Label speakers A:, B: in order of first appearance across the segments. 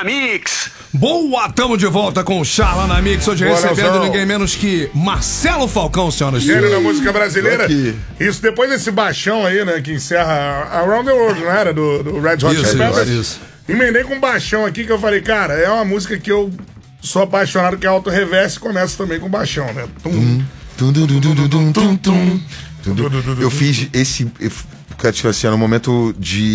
A: na Mix.
B: Boa, tamo de volta com o Charla na Mix, hoje recebendo ninguém menos que Marcelo Falcão, senhoras e
C: Gênio
B: senhores.
C: da música brasileira. Isso depois desse baixão aí, né, que encerra Around the World, não era? Do Red Hot Chili Peppers.
B: Isso.
C: Emendei com um baixão aqui que eu falei, cara, é uma música que eu sou apaixonado, que é auto-reverse, começa também com baixão, né?
D: Eu fiz esse... Tipo assim, no momento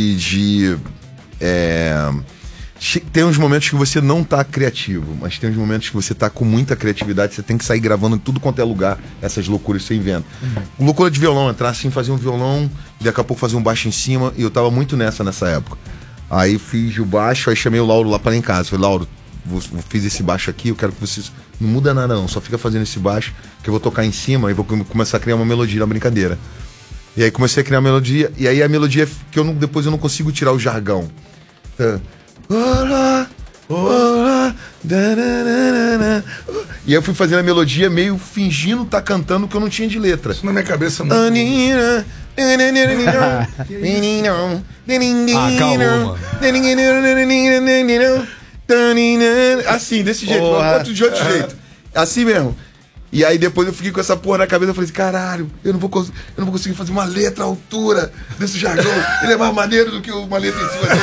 D: tem uns momentos que você não tá criativo, mas tem uns momentos que você tá com muita criatividade, você tem que sair gravando em tudo quanto é lugar, essas loucuras que você inventa. Loucura de violão, entrar assim, fazer um violão, daqui a pouco fazer um baixo em cima, e eu tava muito nessa época. Aí fiz o baixo, aí chamei o Lauro lá pra lá em casa, falei, Lauro, fiz esse baixo aqui, eu quero que vocês... Não muda nada não, só fica fazendo esse baixo, que eu vou tocar em cima e vou começar a criar uma melodia na brincadeira. E aí comecei a criar uma melodia, e aí a melodia que depois eu não consigo tirar o jargão. E aí eu fui fazendo a melodia meio fingindo estar cantando que eu não tinha de letra.
C: Isso na minha cabeça não.
D: Assim, desse jeito, de outro jeito. Assim mesmo. E aí depois eu fiquei com essa porra na cabeça, eu falei assim, caralho, eu não vou conseguir fazer uma letra à altura desse jargão. Ele é mais maneiro do que uma letra em cima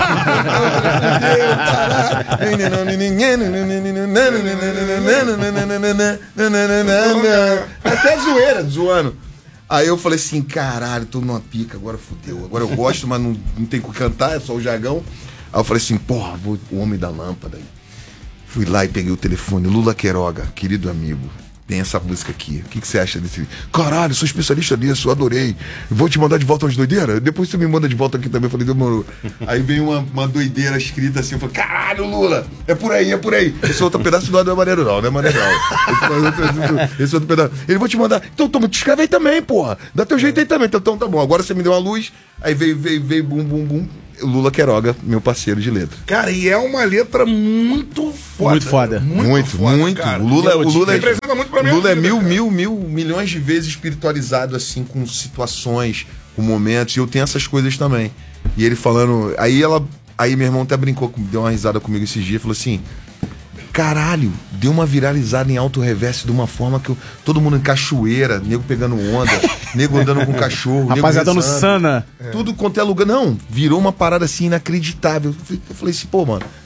D: dele. Até zoando. Aí eu falei assim, caralho, tô numa pica, agora fudeu. Agora eu gosto, mas não tem o que cantar, é só o jargão. Aí eu falei assim, porra, o homem da lâmpada. Fui lá e peguei o telefone, Lula Queiroga, querido amigo. Tem essa música aqui. O que você acha desse? Caralho, sou especialista nisso, eu adorei. Vou te mandar de volta umas doideiras? Depois você me manda de volta aqui também. Eu falei, demorou. Aí veio uma doideira escrita assim. Eu falei, caralho, Lula, é por aí. Esse outro pedaço não é maneiro, não. Esse outro pedaço. Ele vou te mandar. Então, toma, te escreve aí também, porra. Dá teu jeito aí também. Então tá bom. Agora você me deu uma luz. Aí veio, bum. Lula Queiroga, meu parceiro de letra.
C: Cara, e é uma letra muito foda.
D: Muito foda. Muito.
C: Cara.
D: O Lula
C: representa muito pra mim.
D: O Lula é milhões de vezes espiritualizado, assim, com situações, com momentos, e eu tenho essas coisas também. E ele falando... Aí meu irmão até brincou, deu uma risada comigo esses dias, falou assim... Caralho, deu uma viralizada em auto-reverse de uma forma que todo mundo em cachoeira, nego pegando onda, nego andando com cachorro,
E: rapaziada no Sana.
D: Tudo quanto é lugar. Não, virou uma parada assim inacreditável. Eu falei assim, pô, mano,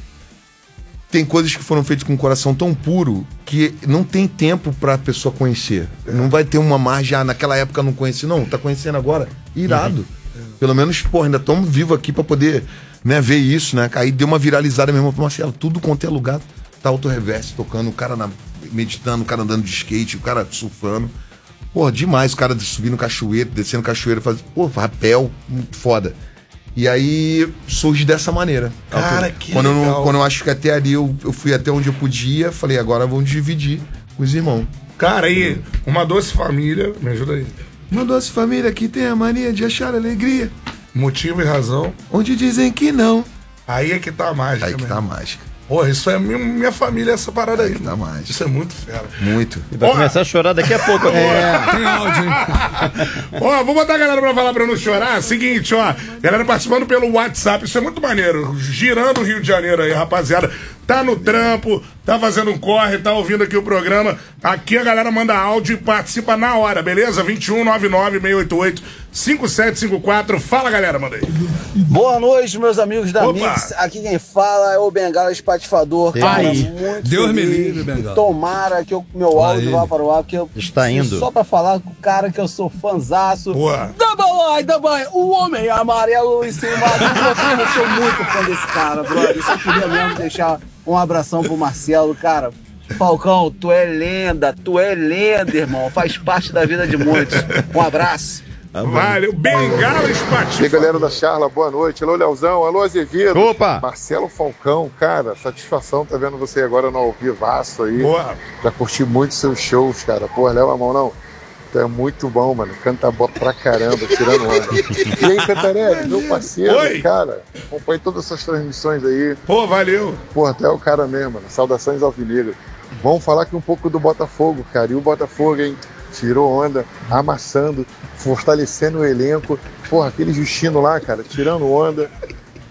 D: tem coisas que foram feitas com um coração tão puro que não tem tempo pra pessoa conhecer. Não vai ter uma margem, naquela época eu não conheci. Não, tá conhecendo agora? Irado. Pelo menos, pô, ainda estamos vivos aqui pra poder, né, ver isso, né? Aí deu uma viralizada mesmo pro Marcelo. Tudo quanto é lugar. Tá auto-reverse tocando, o cara meditando, o cara andando de skate, o cara surfando. Pô, demais, o cara subindo cachoeira, descendo cachoeira, fazendo, rapel, muito foda. E aí surge dessa maneira.
C: Cara, que legal.
D: Quando eu acho que até ali eu fui até onde eu podia, falei, agora vamos dividir com os irmãos.
C: Cara, aí, uma doce família, me ajuda aí.
D: Uma doce família que tem a mania de achar alegria.
C: Motivo e razão.
D: Onde dizem que não.
C: Aí é que tá a mágica.
D: Aí que tá a mágica.
C: Porra, isso é minha família, essa parada aí.
D: Tá mais.
C: Isso é muito fera.
D: Muito.
E: E vai começar a chorar daqui a pouco.
B: Tem áudio, hein?
C: Ó, vou botar a galera pra falar pra não chorar. Seguinte, ó. Galera participando pelo WhatsApp. Isso é muito maneiro. Girando o Rio de Janeiro aí, rapaziada. Tá no trampo, tá fazendo um corre, tá ouvindo aqui o programa. Aqui a galera manda áudio e participa na hora, beleza? 2199-688-5754. Fala, galera, manda aí.
F: Boa noite, meus amigos da
C: Opa.
F: Mix. Aqui quem fala é o Bengala Espatifador. Cara, muito
B: Deus me
F: feliz.
B: livre, Bengala.
F: Tomara que o meu áudio vá para o ar, porque eu
E: Está indo.
F: só pra falar com o cara que eu sou fanzaço.
C: Boa.
F: Double, o homem amarelo em cima. Eu sou muito fã desse cara, brother. Eu só queria mesmo deixar um abração pro Marcelo, cara. Falcão, tu é lenda, irmão. Faz parte da vida de muitos. Um abraço.
C: Valeu, Bengala Espatifador.
G: E aí, galera da Charla, boa noite. Alô, Leozão, alô, Azevedo.
E: Opa!
G: Marcelo Falcão, cara, satisfação tá vendo você agora no ao vivaço aí.
C: Boa.
G: Já curti muito seus shows, cara. Pô, leva a mão não. Tu é muito bom, mano. Canta pra caramba, tirando onda. E aí, Cantarelli, meu parceiro,
C: Oi.
G: cara, acompanhe todas essas transmissões aí.
C: Pô, valeu.
G: Pô, até o cara mesmo, mano. Saudações alvinegras. Vamos falar aqui um pouco do Botafogo, cara. E o Botafogo, hein? Tirou onda, amassando, fortalecendo o elenco. Porra, aquele Justino lá, cara, tirando onda.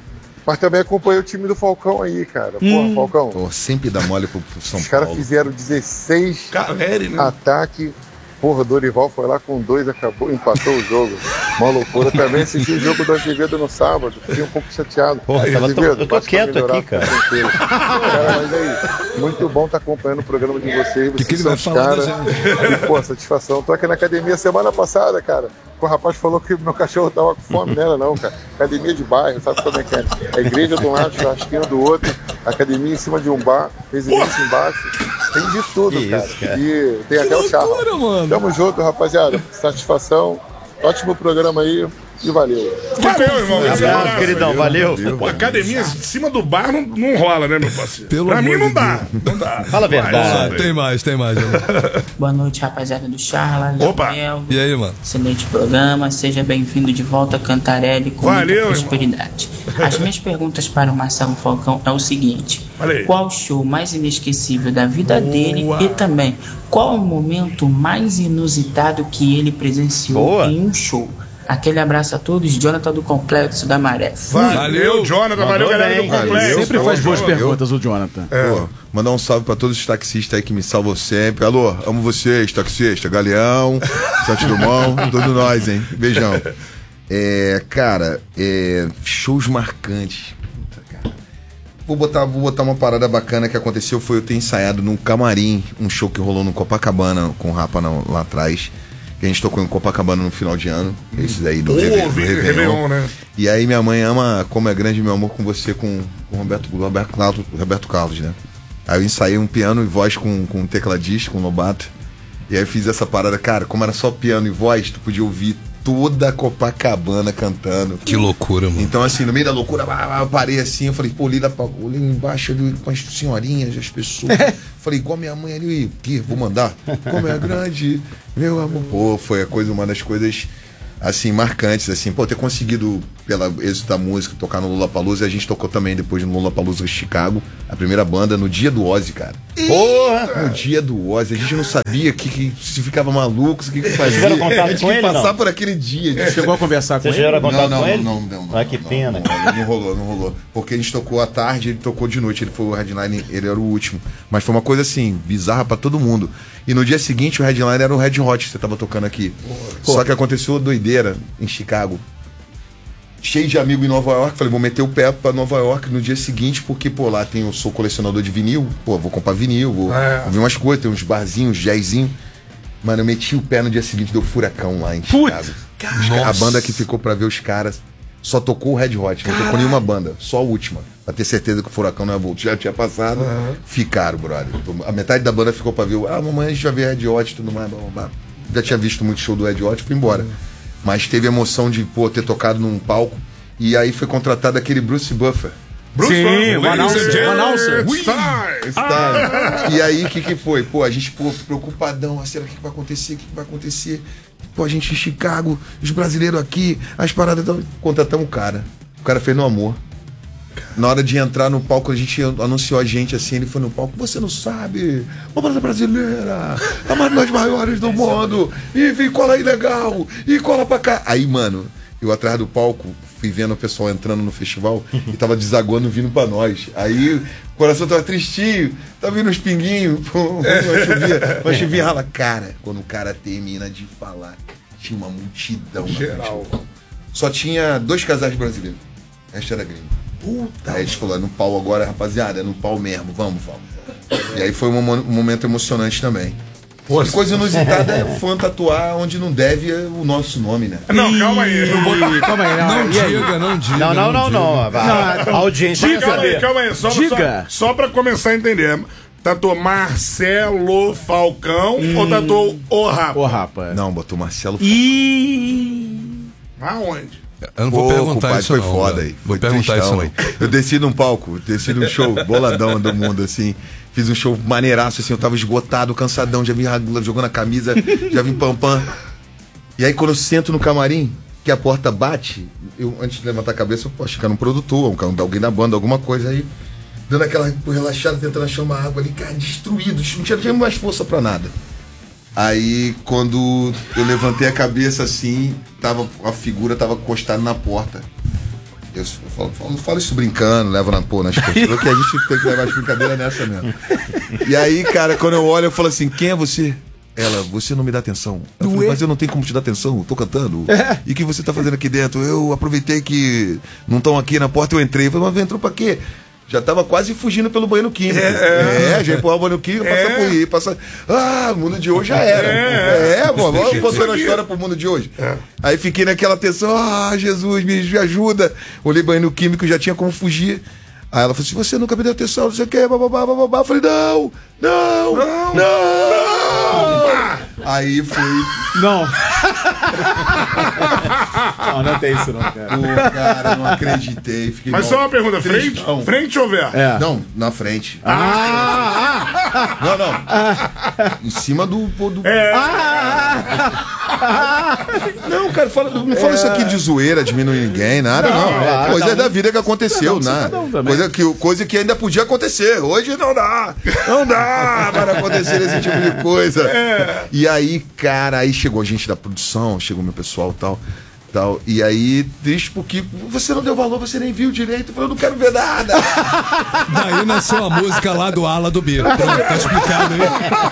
G: Mas também acompanhei o time do Falcão aí, cara. Porra, Falcão.
D: Pô, sempre dá mole pro São
G: Os caras
D: Paulo.
G: fizeram 16
C: Caleri, né?
G: ataques. Porra, o Dorival foi lá com 2, empatou o jogo. Uma loucura. Também assisti o jogo do Azevedo no sábado. Fiquei um pouco chateado.
E: Porra, eu tô
G: bate pra
E: quieto
G: melhorar,
E: aqui, cara.
G: fica tranquilo. Cara, mas aí, muito bom estar acompanhando o programa de vocês.
B: Que
G: Vocês
B: ele
G: são
B: vai
G: os
B: falar da
G: caras. E, pô, satisfação. Tô aqui na academia semana passada, cara. O rapaz falou que meu cachorro tava com fome, nela não, cara. Academia de bairro, sabe como é que é? A igreja de um lado, churrasquinho do outro, academia em cima de um bar, residência embaixo. Tem de tudo,
E: Que
G: cara.
E: isso, cara.
G: E tem até o charla.
B: Mano.
G: Tamo junto, rapaziada. Satisfação. Ótimo programa aí. E valeu.
C: Valeu, irmão.
E: Abraço, queridão, valeu.
C: Pô, academia em cima do bar não rola, né, meu parceiro?
B: Pelo
C: pra mim
B: amor
C: não
B: de
C: dá. Não dá.
E: Fala a verdade.
B: Tem mais, mano.
A: Boa noite, rapaziada do Charla.
C: Opa.
A: Leonel.
B: E aí, mano?
A: Excelente programa. Seja bem-vindo de volta a Cantarelli com
C: Valeu,
A: muita prosperidade. As minhas perguntas para o Marcelo Falcão é o seguinte:
C: Valeu.
A: qual o show mais inesquecível da vida dele
C: Boa.
A: e também qual o momento mais inusitado que ele presenciou
E: Boa.
A: em um show? Aquele abraço a todos, Jonathan do Complexo da Maré.
C: Valeu, Jonathan. Valeu, galera do
E: bem.
C: Complexo.
H: Sempre faz boas
C: Valeu.
H: perguntas, o Jonathan.
D: Pô, mandar um salve pra todos os taxistas aí que me salvam sempre. Alô, amo vocês, taxista, Galeão, Santos Dumont, todos nós, hein? Beijão. Cara, shows marcantes. Puta, cara. Vou botar uma parada bacana que aconteceu, foi eu ter ensaiado num camarim, um show que rolou no Copacabana com o Rapa lá atrás. Que a gente tocou em Copacabana no final de ano. Esses aí do
C: Réveillon, né?
D: E aí minha mãe ama Como é Grande Meu Amor com Você com o Roberto Carlos, né? Aí eu ensaiei um piano e voz com um tecladista, com o Lobato. E aí eu fiz essa parada, cara, como era só piano e voz, tu podia ouvir toda a Copacabana cantando.
B: Que loucura, mano.
D: Então, assim, no meio da loucura, eu parei assim, eu falei, pô, olhei embaixo ali com as senhorinhas, as pessoas. Falei, igual minha mãe ali, que vou mandar. Como é grande, meu amor. Pô, foi uma das coisas, assim, marcantes, assim. Pô, ter conseguido, pela êxito da música, tocar no Lollapalooza. E a gente tocou também depois no Lollapalooza Chicago, a primeira banda, no dia do Ozzy, cara.
E: Porra!
D: No dia do Ozzy, a gente não sabia se ficava maluco, o que fazia.
E: tiveram contato
D: a gente
E: com
D: ia
E: ele,
D: passar
E: não?
D: por aquele dia. A gente
H: Chegou a conversar com
E: Vocês
H: ele?
E: tiveram contato com ele?
D: Não.
E: Ah, que pena.
D: Não rolou. Porque a gente tocou à tarde, ele tocou de noite. Ele foi o headline, ele era o último. Mas foi uma coisa assim, bizarra pra todo mundo. E no dia seguinte o headline era o Red Hot que você tava tocando aqui. Só que aconteceu doideira em Chicago. Cheio de amigo em Nova York, falei, vou meter o pé pra Nova York no dia seguinte, porque, pô, lá eu sou colecionador de vinil, pô, vou comprar vinil, vou ver umas coisas, tem uns barzinhos, jazzinho. Mano, eu meti o pé no dia seguinte, deu furacão lá em Chicago. A banda que ficou pra ver os caras só tocou o Red Hot, não tocou nenhuma banda, só a última. Pra ter certeza que o furacão não ia voltar. Já tinha passado, ficaram, brother. A metade da banda ficou pra ver, amanhã a gente vai ver Red Hot e tudo mais, blá, blá, blá. Já tinha visto muito show do Red Hot, fui embora. Mas teve a emoção de, pô, ter tocado num palco. E aí foi contratado aquele Bruce Buffer.
H: Sim, o announcer.
D: E aí, o que foi? Pô, a gente, preocupadão. Será que vai acontecer? O que vai acontecer? Pô, a gente em Chicago, os brasileiros aqui, as paradas... Contratamos o cara. O cara fez no amor. Na hora de entrar no palco, a gente anunciou a gente assim, ele foi no palco, você não sabe, uma banda brasileira, uma das maiores do mundo, e vem cola aí legal, e cola pra cá. Aí, mano, eu atrás do palco, fui vendo o pessoal entrando no festival e tava desaguando vindo pra nós. Aí o coração tava tristinho, tava vindo uns pinguinhos, uma chuvinha rala. Cara, quando o cara termina de falar, tinha uma multidão
C: geral.
D: Só tinha 2 casais brasileiros, o resto era gringo. Puta. Aí a gente falou, é no pau agora, rapaziada, é no pau mesmo, vamos. E aí foi um momento emocionante também. Pô, coisa inusitada é fã tatuar onde não deve o nosso nome, né?
C: Não, calma aí.
H: Calma aí,
B: Não diga.
E: Não. A audiência quer saber.
C: Calma aí. Só pra começar a entender. Tatuou Marcelo Falcão ou tatuou o Rapa?
H: O Rapa.
D: Não, botou Marcelo
C: Aonde?
B: Eu não vou perguntar isso
D: foi
B: não.
D: Foda aí.
B: Vou
D: Foi
B: perguntar
D: tristão,
B: isso não.
D: Eu desci num palco, desci num show boladão do mundo, assim. Fiz um show maneiraço, assim. Eu tava esgotado, cansadão. Já vim jogando a camisa, já vim pam. E aí, quando eu sento no camarim, que a porta bate, eu, antes de levantar a cabeça, eu posso ficar num produtor, alguém da banda, alguma coisa aí. Dando aquela relaxada, tentando achar uma água ali, cara, destruído. Não tinha mais força pra nada. Aí, quando eu levantei a cabeça assim, a figura tava encostada na porta. Eu falo isso brincando, levo nas costas. Porque a gente tem que levar as brincadeiras nessa mesmo. E aí, cara, quando eu olho, eu falo assim, quem é você? Ela, você não me dá atenção. Eu falei, mas eu não tenho como te dar atenção, eu tô cantando. E o que você tá fazendo aqui dentro? Eu aproveitei que não estão aqui na porta, eu entrei. Eu falei, mas entrou pra quê? Já tava quase fugindo pelo banheiro químico. Já ia empurrar o banheiro químico, passar por aí, passar. Ah, o mundo de hoje já era. Vamos contando a história pro mundo de hoje. Aí fiquei naquela tensão, Jesus, me ajuda. Olhei banheiro químico, já tinha como fugir. Aí ela falou assim, você nunca me deu atenção, não sei o que, bababá. Eu falei, não. Aí fui.
H: Não. Não tem isso não, cara.
D: Pô, cara, não acreditei. Fiquei
C: Mas só uma pergunta, frente ou verso?
D: Não, na frente. Não. Em cima do... Não, cara, não fala isso aqui de zoeira, diminuir ninguém, nada, não. Coisa da vida que aconteceu, né? Coisa que ainda podia acontecer. Hoje não dá para acontecer esse tipo de coisa. E aí, cara, aí chegou a gente da produção, chegou meu pessoal e tal. E aí, triste porque você não deu valor, você nem viu direito. Eu falei, eu não quero ver nada.
B: Daí nasceu a música lá do Ala do B. Pronto, tá explicado aí.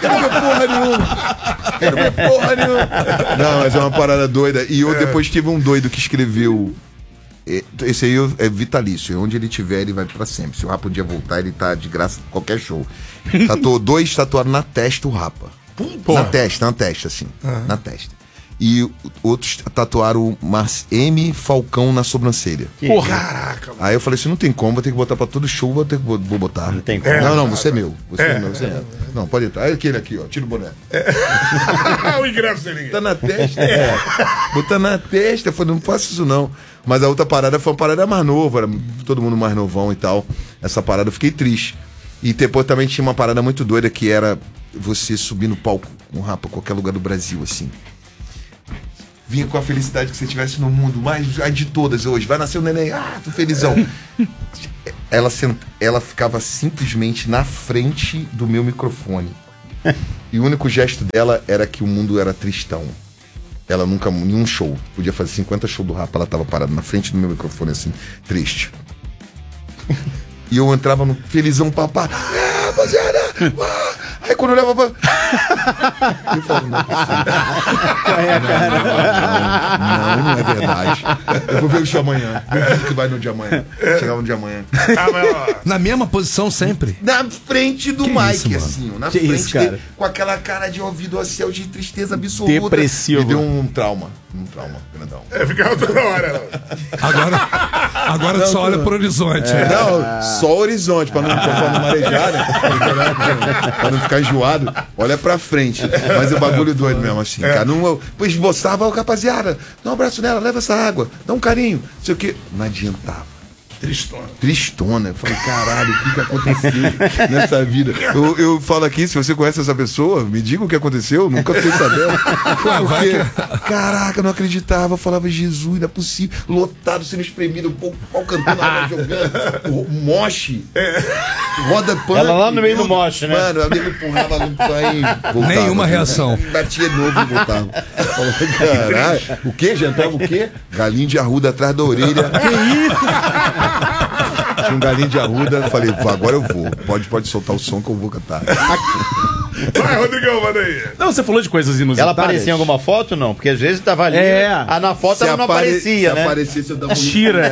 D: Quero ver porra nenhuma. Não, mas é uma parada doida. E eu depois tive um doido que escreveu. Esse aí é vitalício. Onde ele tiver, ele vai pra sempre. Se o Rapa um dia voltar, ele tá de graça em qualquer show. Dois tatuaram na testa o Rapa. Na testa, assim. Na testa. E outros tatuaram M Falcão na sobrancelha.
C: Porra. Caraca, mano.
D: Aí eu falei assim, não tem como, vou ter que botar pra todo show, vou botar.
E: Não tem como.
D: Não, você é meu. Você é meu. Não, pode entrar. Aí aquele aqui, ó, tira o boné.
C: O ingresso dele.
D: Tá na testa. Botar na testa. Eu falei, não faço isso não. Mas a outra parada foi uma parada mais nova, era todo mundo mais novão e tal. Essa parada eu fiquei triste. E depois também tinha uma parada muito doida que era você subir no palco com o Rapa, qualquer lugar do Brasil, assim. Vinha com a felicidade que você tivesse no mundo, mais de todas hoje. Vai nascer o neném, tô felizão. Ela ficava simplesmente na frente do meu microfone. E o único gesto dela era que o mundo era tristão. Ela nunca, nenhum show, podia fazer 50 shows do Rapa, ela tava parada na frente do meu microfone, assim, triste. E eu entrava no felizão, papá, rapaziada, aí quando eu olhava pra... eu falava, não é verdade. Eu vou ver o show amanhã. Que vai no dia amanhã. Chegava no dia amanhã.
B: Na mesma posição sempre?
D: Na frente do Mike,
B: isso,
D: assim, ó, na
H: que
D: frente
H: isso, cara?
D: dele, com aquela cara de ouvido a céu de tristeza absoluta.
H: Depressivo.
D: Me deu um trauma, grandão.
C: Ficava toda hora.
B: Agora tu só olha pro horizonte.
D: Não, só o horizonte, pra não marejar, né? Pra não ficar enjoado. Olha pra frente. Mas é bagulho doido mesmo, assim, cara. Não, pois esboçava, rapaziada, dá um abraço nela, leva essa água, dá um carinho, não sei o quê. Não adiantava. Tristona. Eu falei, caralho, o que aconteceu nessa vida? Eu falo aqui, se você conhece essa pessoa, me diga o que aconteceu, nunca fiquei sabendo. Porque, caraca, eu não acreditava. Eu falava, Jesus, não é possível. Lotado, sendo espremido, o pau cantando, água jogando, o moche, roda punk.
E: Ela lá no meio do moche, né?
D: Mano, a amiga empurrava no pai.
B: Nenhuma reação.
D: Batia de novo e voltava. Caralho, o quê? Jantava o quê? Galinho de arruda atrás da orelha. Que isso? Tinha um galinho de arruda, falei, agora eu vou. Pode soltar o som que eu vou cantar.
C: Vai, Rodrigão, manda aí.
H: Não, você falou de coisas inusitadas.
E: Ela aparecia em alguma foto, não? Porque às vezes tava ali. Na foto ela não aparecia, né?
D: Se aparecesse, eu dava um...
H: Tira,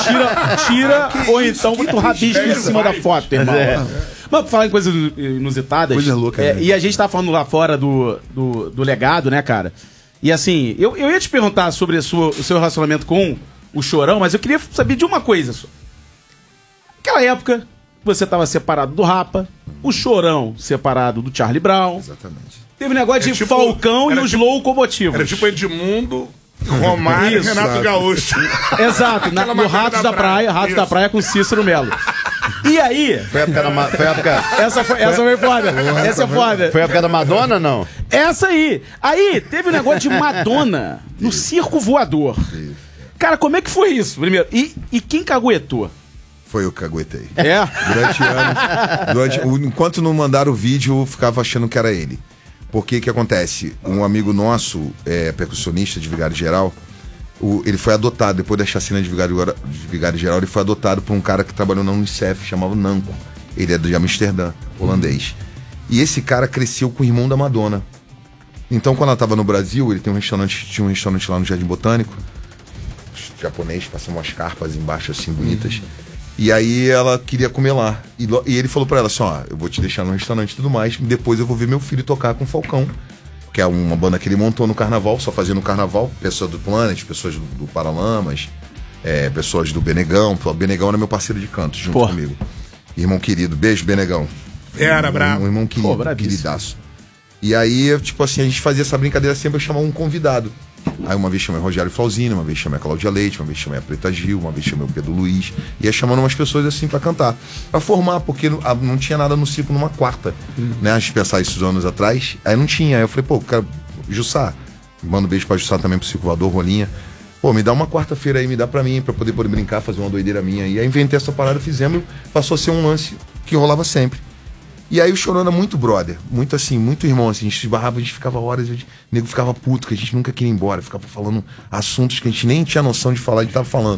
H: ou então muito rabisco em cima da foto, irmão. Mas pra falar em coisas inusitadas.
D: Coisa louca, né?
H: E a gente tá falando lá fora do legado, né, cara? E assim, eu ia te perguntar sobre o seu relacionamento com o Chorão, mas eu queria saber de uma coisa só. Naquela época, você tava separado do Rapa, o Chorão separado do Charlie Brown.
D: Exatamente.
H: Teve negócio de Falcão e os locomotivos.
C: Era tipo Edmundo, Romário e Renato Gaúcho.
H: Exato, no Ratos da Praia com Cícero Melo. E aí...
E: Foi a época...
H: Essa foi foda. Essa é foda.
E: Foi a época da Madonna, não?
H: Essa aí. Aí, teve um negócio de Madonna no Circo Voador. Cara, como é que foi isso, primeiro? E quem caguetou?
D: Foi eu que caguetei.
H: Durante
D: anos. Enquanto não mandaram o vídeo, eu ficava achando que era ele. Porque que acontece? Um amigo nosso, percussionista de Vigário Geral, Ele foi adotado, depois da chacina de Vigário Geral, ele foi adotado por um cara que trabalhou na Unicef, chamado Nanco. Ele é de Amsterdã, holandês. E esse cara cresceu com o irmão da Madonna. Então, quando ela estava no Brasil, ele tinha um restaurante lá no Jardim Botânico, japonês, passando umas carpas embaixo assim, bonitas. E aí ela queria comer lá. E ele falou pra ela assim, ó, eu vou te deixar no restaurante e tudo mais, depois eu vou ver meu filho tocar com o Falcão, que é uma banda que ele montou no carnaval, só fazia no carnaval, pessoas do Planet, pessoas do Paralamas, pessoas do Benegão. O Benegão era meu parceiro de canto, junto comigo. Irmão querido, beijo, Benegão.
C: Era brabo.
D: Um irmão querido, queridaço. E aí, tipo assim, a gente fazia essa brincadeira sempre, eu chamava um convidado. Aí uma vez chamei o Rogério Flauzino, uma vez chamei a Cláudia Leite, uma vez chamei a Preta Gil, uma vez chamei o Pedro Luiz. Ia chamando umas pessoas assim pra cantar, pra formar, porque não tinha nada no ciclo numa quarta, né? A gente pensar isso anos atrás, aí não tinha. Aí eu falei, pô, cara, Jussá, manda um beijo pra Jussá também, pro Circo Voador, Rolinha. Pô, me dá uma quarta-feira aí, me dá pra mim, pra poder brincar, fazer uma doideira minha. E aí inventei essa parada, fizemos, passou a ser um lance que rolava sempre. E aí o Chorão era muito brother, muito assim, muito irmão, assim, a gente esbarrava, a gente ficava horas, o nego ficava puto, que a gente nunca queria ir embora, ficava falando assuntos que a gente nem tinha noção de falar, a gente tava falando.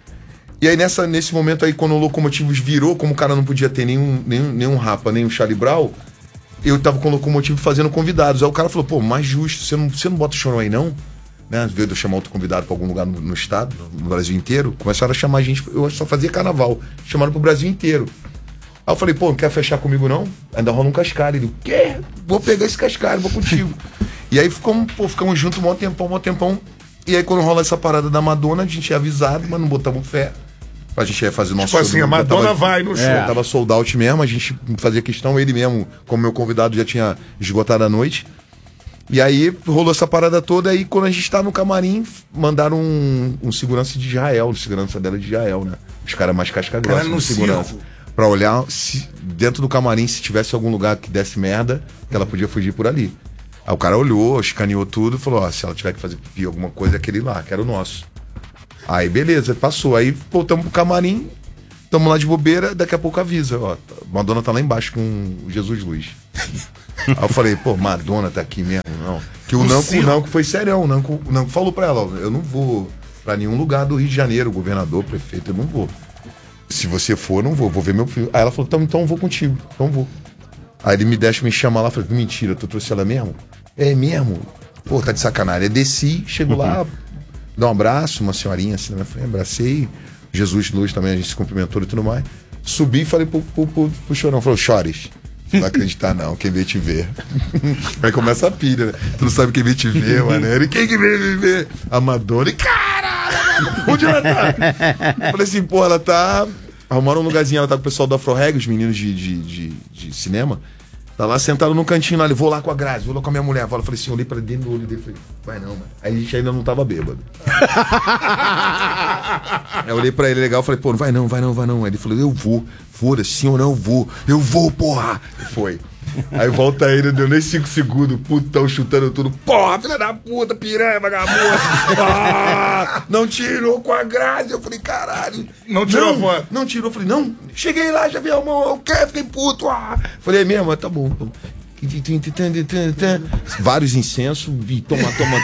D: E aí nesse momento aí, quando o Locomotivos virou, como o cara não podia ter nenhum Rapa, nem o Charlie Brown, eu tava com o Locomotivo fazendo convidados. Aí o cara falou, pô, mais justo, você não bota o Chorão aí não? Né? Veio de eu chamar outro convidado pra algum lugar no estado, no Brasil inteiro, começaram a chamar a gente, eu só fazia carnaval, chamaram pro Brasil inteiro. Aí eu falei, pô, não quer fechar comigo não? Ainda rola um cascalho. Ele, o quê? Vou pegar esse cascalho, vou contigo. E aí ficamos juntos um mó tempão. E aí quando rola essa parada da Madonna, a gente é avisado, mas não botamos fé. A gente ia fazer o nosso
C: show. Tipo assim, a Madonna vai no show.
D: Tava sold out mesmo, a gente fazia questão, ele mesmo, como meu convidado já tinha esgotado a noite. E aí rolou essa parada toda, aí quando a gente tá no camarim, mandaram um segurança de Israel, segurança dela de Israel, né? Os caras mais casca grossa no segurança. Pra olhar se dentro do camarim, se tivesse algum lugar que desse merda, que ela podia fugir por ali. Aí o cara olhou, escaneou tudo e falou, ó, se ela tiver que fazer pipi, alguma coisa, é aquele lá, que era o nosso. Aí beleza, passou. Aí voltamos pro camarim, tamo lá de bobeira, daqui a pouco avisa, ó, Madonna tá lá embaixo com o Jesus Luz. Aí eu falei, pô, Madonna tá aqui mesmo, não. Que o Nanco foi serião, o Nanco falou pra ela, ó, eu não vou pra nenhum lugar do Rio de Janeiro, governador, prefeito, eu não vou. Se você for, não vou ver meu filho. Aí ela falou, então eu vou contigo, então vou. Aí ele me chama lá, falei, mentira, tu trouxe ela mesmo? É mesmo? Pô, tá de sacanagem. Aí desci, chego lá, dá um abraço, uma senhorinha assim na minha frente, abracei, Jesus Luz também, a gente se cumprimentou e tudo mais. Subi e falei pro Chorão, falou, chores. Não vai acreditar não, quem veio te ver. Aí começa a pilha, né? Tu não sabe quem veio te ver, mané. E quem que veio me ver? A Madonna. E caralho, onde ela tá? Eu falei assim, pô, ela tá... Arrumaram um lugarzinho, ela tá com o pessoal do Afro Reggae, os meninos de cinema. Tá lá sentado no cantinho lá, ele, vou lá com a Grazi, vou lá com a minha mulher. Eu falei assim, olhei pra dentro do olho dele e falei, vai não, mano. Aí a gente ainda não tava bêbado. Aí eu olhei pra ele legal, falei, pô, não vai não. Aí ele falou, eu vou, foda-se, sim ou não, eu vou, porra. E foi. Aí volta ele, deu nem 5 segundos, putão, chutando tudo. Porra, filha da puta, piranha, vagabundo. Não tirou com a Grazi. Eu falei, caralho.
C: Não tirou a foto?
D: Não tirou. Eu falei, não, cheguei lá, já vi a mão, eu quero, fiquei puto. Falei, é mesmo? Tá bom. Vários incensos, e toma.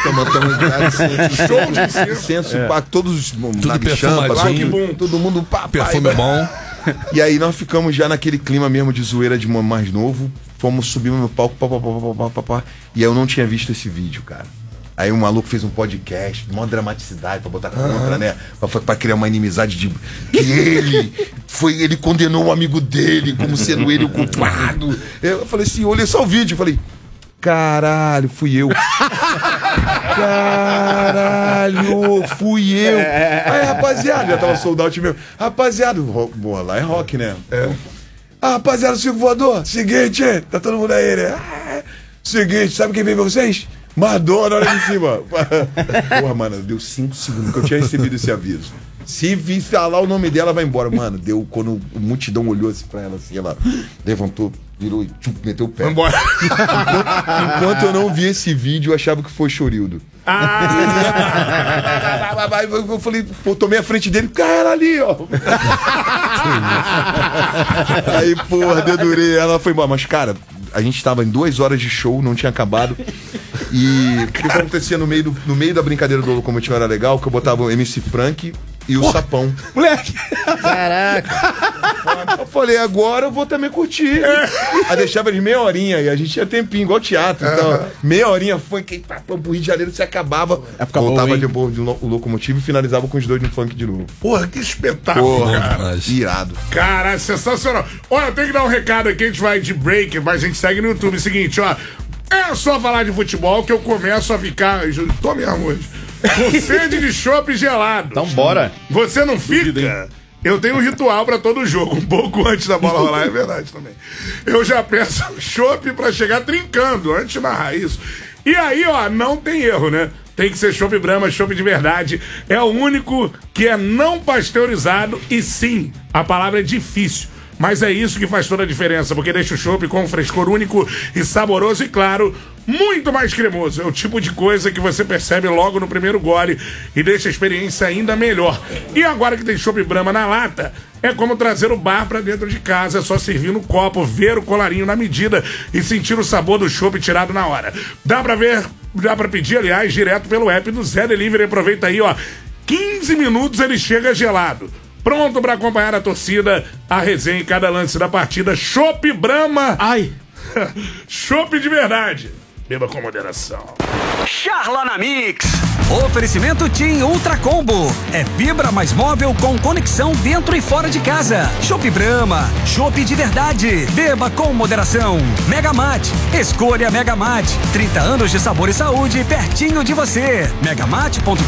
C: Show de
D: incenso, todos
B: tudo perfumadinho,
D: todo mundo
B: perfume bom.
D: E aí nós ficamos já naquele clima mesmo de zoeira de mais novo. Fomos subir no palco, e aí eu não tinha visto esse vídeo, cara. Aí o maluco fez um podcast, uma dramaticidade pra botar contra, né? Pra criar uma inimizade de que ele condenou um amigo dele como sendo ele o culpado. Eu falei assim, olhei só o vídeo, falei, caralho, fui eu. Caralho, fui eu. Aí, rapaziada, já tava sold out mesmo. Rapaziada, boa, lá é rock, né? Rapaziada, Circo Voador, seguinte, tá todo mundo aí, né? Seguinte, sabe quem veio pra vocês? Madonna, olha de cima. Porra, mano, deu 5 segundos que eu tinha recebido esse aviso. Se falar o nome dela, vai embora. Mano, deu quando a multidão olhou assim pra ela, assim, ela levantou, virou e meteu o pé.
C: Vai embora.
D: Enquanto eu não vi esse vídeo, eu achava que foi Chorildo. Eu falei, pô, tomei a frente dele, cara ali, ó. Aí, porra, dedurei. Ela foi embora. Mas, cara, a gente tava em 2 horas de show, não tinha acabado. E o que acontecia no meio da brincadeira do Locomotivo era legal, que eu botava o MC Frank e o Sapão.
H: Moleque!
D: Caraca! Eu falei, agora eu vou também curtir. Aí deixava de meia horinha, e a gente tinha tempinho, igual teatro. Então, meia horinha funk, pro Rio de Janeiro se acabava. Voltava de boa o Locomotivo e finalizava com os dois no funk de novo.
C: Porra, que espetáculo, cara.
D: Irado.
C: Cara, sensacional. Olha, eu tenho que dar um recado aqui, a gente vai de break, mas a gente segue no YouTube. Seguinte, ó. É só falar de futebol que eu começo a ficar... Tô mesmo hoje. Com sede de chopp gelado.
E: Então bora.
C: Você não fica? Eu tenho um ritual pra todo jogo, um pouco antes da bola rolar, é verdade também. Eu já peço chopp pra chegar trincando, antes de narrar isso. E aí, ó, não tem erro, né? Tem que ser chopp Brahma, chopp de verdade. É o único que é não pasteurizado e sim, a palavra é difícil. Mas é isso que faz toda a diferença, porque deixa o chopp com um frescor único e saboroso e, claro, muito mais cremoso. É o tipo de coisa que você percebe logo no primeiro gole e deixa a experiência ainda melhor. E agora que tem chopp Brahma na lata, é como trazer o bar pra dentro de casa. É só servir no copo, ver o colarinho na medida e sentir o sabor do chopp tirado na hora. Dá pra pedir, aliás, direto pelo app do Zé Delivery. Aproveita aí, ó. 15 minutos ele chega gelado. Pronto pra acompanhar a torcida, a resenha em cada lance da partida. Chopp Brahma.
H: Ai.
C: Chopp de verdade. Beba com moderação.
I: Charla na Mix. Oferecimento TIM Ultra Combo. É fibra mais móvel com conexão dentro e fora de casa. Chopp Brahma. Chopp de verdade. Beba com moderação. Megamat. Escolha Megamat. 30 anos de sabor e saúde pertinho de você. Megamat.com.br.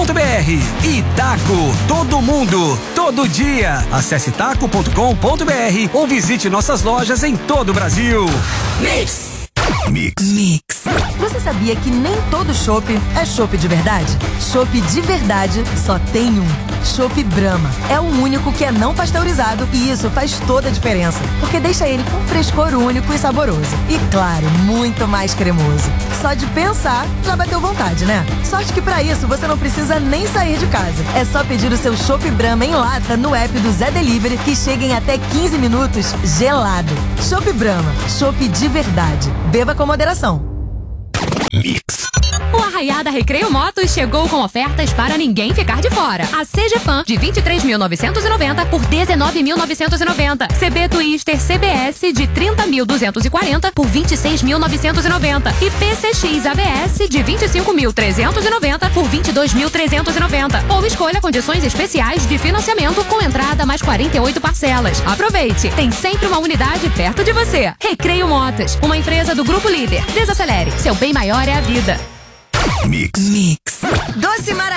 I: E Taco. Todo mundo. Todo dia. Acesse taco.com.br ou visite nossas lojas em todo o Brasil. Mix.
J: Você sabia que nem todo chopp é chopp de verdade? Chopp de verdade só tem um. Chopp Brahma. É o único que é não pasteurizado e isso faz toda a diferença, porque deixa ele com frescor único e saboroso. E claro, muito mais cremoso. Só de pensar, já bateu vontade, né? Sorte que pra isso você não precisa nem sair de casa. É só pedir o seu Chopp Brahma em lata no app do Zé Delivery, que chega em até 15 minutos gelado. Chopp Brahma. Chopp de verdade. Beba com moderação.
K: O Arraiada Recreio Motos chegou com ofertas para ninguém ficar de fora. A CGFAN de 23.990 por 19.990. CB Twister CBS de 30.240 por 26.990. E PCX ABS de 25.390 por 22.390. Ou escolha condições especiais de financiamento com entrada mais 48 parcelas. Aproveite, tem sempre uma unidade perto de você. Recreio Motos, uma empresa do Grupo Líder. Desacelere, seu bem maior é a vida.
J: Doce Maravilha.